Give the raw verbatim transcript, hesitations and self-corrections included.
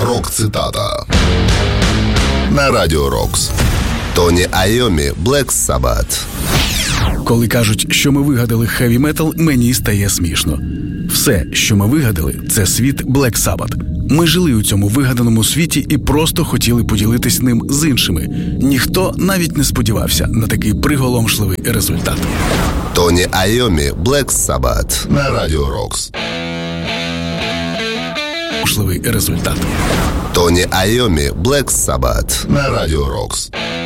Рок-цитата на Радіо Рокс. Тоні Айомі, Black Sabbath. Коли кажуть, що ми вигадали хеві-метал, мені стає смішно. Все, що ми вигадали, це світ Black Sabbath. Ми жили у цьому вигаданому світі і просто хотіли поділитись ним з іншими. Ніхто навіть не сподівався на такий приголомшливий результат. Тоні Айомі, Black Sabbath на Радіо Рокс. Приголомшливий результат. Тоні Айомі, Black Sabbath на Радіо Рокс.